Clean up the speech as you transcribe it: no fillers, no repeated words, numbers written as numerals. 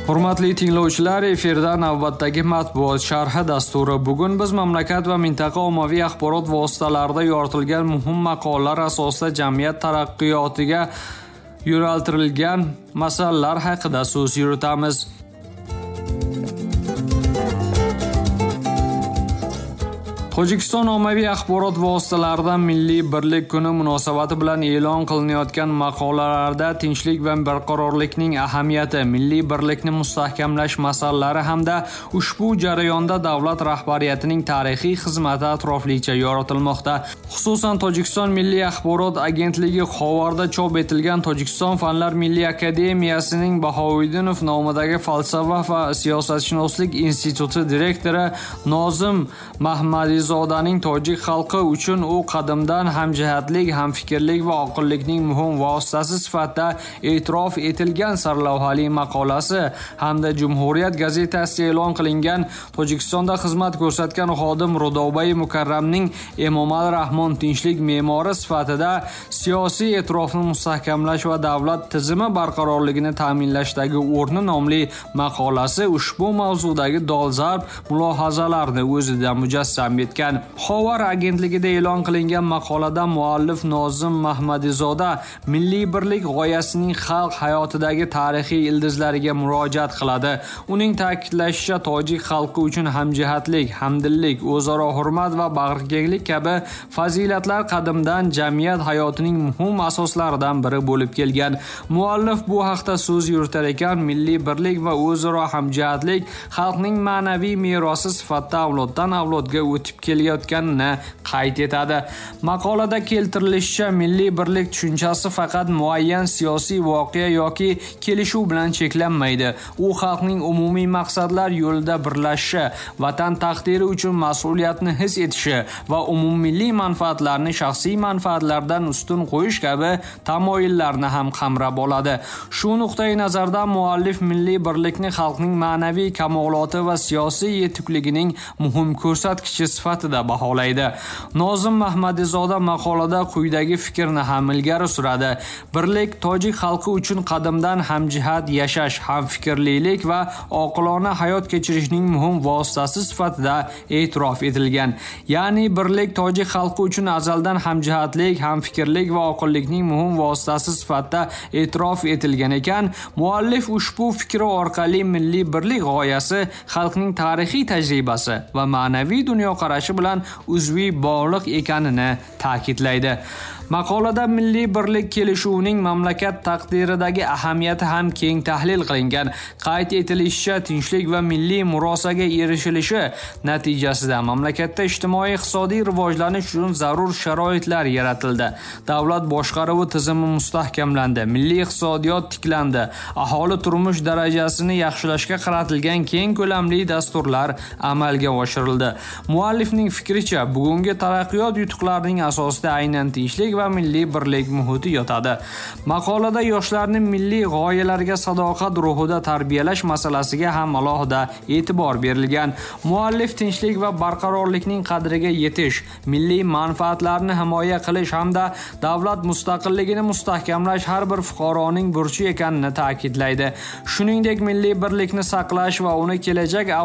Hurmatli tinglovchilar, efirda navbatdagi matbuot sharhi dasturi. Bugun biz mamlakat va mintaqa ommaviy axborot vositalarida yoritilgan muhim maqolalar asosida jamiyat taraqqiyotiga yo'naltirilgan masalalar haqida so'z yuritamiz. Tojikiston ommaviy axborot vositalarida Milliy birlik kuni munosabati bilan e'lon qilinayotgan maqolalarda tinchlik va barqarorlikning ahamiyati, milliy birlikni mustahkamlash masalalari hamda ushbu jarayonda davlat rahbariyatining tarixiy xizmati atroflicha yoritilmoqda. Xususan Tojikiston Milliy axborot agentligi Xovarda chop etilgan Tojikiston Fanlar Milliy akademiyasining Bahovuddinov nomidagi falsafa va siyosatshunoslik instituti direktori Nozim Mahmadizodaning tojik xalqi uchun u qadimdan hamjihatlik, hamfikrlik va oqillikning muhim vositasi sifatida e'tirof etilgan sarlavhali maqolasi hamda Jumhuriyat gazetasida e'lon qilingan Tojikistonda xizmat ko'rsatgan xodim Rudobay Mukarramning Emomali Rahmon tinchlik me'mori sifatida siyosiy e'tirofni mustahkamlash va davlat tizimi barqarorligini ta'minlashdagi o'rni nomli maqolasi ushbu mavzudagi dolzarb mulohazalarni o'zida mujassam etgan. Xovar agentligida e'lon qilingan maqolada muallif Nozim Mahmadizoda milliy birlik g'oyasining xalq hayotidagi tarixiy ildizlariga murojaat qiladi. Uning ta'kidlashicha, tojik xalqi uchun hamjihatlik, hamdillik, o'zaro hurmat va bag'rikenglik kabi fazilatlar qadimdan jamiyat hayotining muhim asoslaridan biri bo'lib kelgan. Muallif bu haqda so'z yuritar ekan, milliy birlik va o'zaro hamjihatlik xalqning ma'naviy merosi sifatida avloddan avlodga o'tib kelayotganini qayd etadi. Maqolada keltirilishicha, milliy birlik tushunchasi faqat muayyan siyosiy voqea yoki kelishuv bilan cheklanmaydi. U xalqning umumiy maqsadlar yo'lida birlashishi, vatan taqdiri uchun mas'uliyatni his etishi va umummilliy manfaatlarni shaxsiy manfaatlardan ustun qo'yish kabi tamoyillarni ham qamrab oladi. Shu nuqtai nazardan muallif milliy birlikni xalqning ma'naviy kamoloti va siyosiy yetukligining muhim ko'rsatkichi sifatida baholaydi. Nozim Mahmadizoda maqolada quyidagi fikrni ham ilgari suradi. Birlik tojik xalqi uchun qadimdan hamjihat yashash, hamfikrlilik va oqilona hayot kechirishning muhim vositasi sifatida e'tirof etilgan. Ya'ni birlik tojik xalqi uchun azaldan hamjihatlik, hamfikrlik va oqillikning muhim vositasi sifatida e'tirof etilgan ekan, muallif ushbu fikri orqali milliy birlik g'oyasi xalqning tarixiy tajribasi va ma'naviy dunyoqarashi bilan uzviy bog'liq ekanini ta'kidlaydi. Maqolada milliy birlik kelishuvining mamlakat taqdiridagi ahamiyati ham keng tahlil qilingan. Qayd etilishicha, tinchlik va milliy murosaga erishilishi natijasida mamlakatda ijtimoiy-iqtisodiy rivojlanish uchun zarur sharoitlar yaratildi. Davlat boshqaruvi tizimi mustahkamlandi, milliy iqtisodiyot tiklandi, aholi turmush darajasini yaxshilashga qaratilgan keng ko'lamli dasturlar amalga oshirildi. Muallifning fikricha, bugungi taraqqiyot yutuqlarining asosida aynan tinchlik va milliy birlik muhiti yotadi. Maqolada yoshlarni milliy g'oyalarga sadoqat ruhida tarbiyalash masalasiga ham alohida e'tibor berilgan. Muallif tinchlik va barqarorlikning qadriga yetish, milliy manfaatlarni himoya qilish hamda davlat mustaqilligini mustahkamlash har bir fuqaroning burchi ekanini ta'kidlaydi. Shuningdek, milliy birlikni saqlash va uni kelajak